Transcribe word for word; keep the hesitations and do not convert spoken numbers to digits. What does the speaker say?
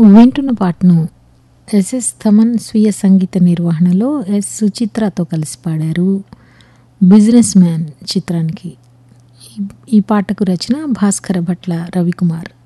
వింటున్న పాటను ఎస్ఎస్ థమన్ స్వీయ సంగీత నిర్వహణలో ఎస్ సుచిత్రతో కలిసి పాడారు. బిజినెస్ మ్యాన్ చిత్రానికి. ఈ- ఈ పాటకు రచన భాస్కర భట్ల రవికుమార్.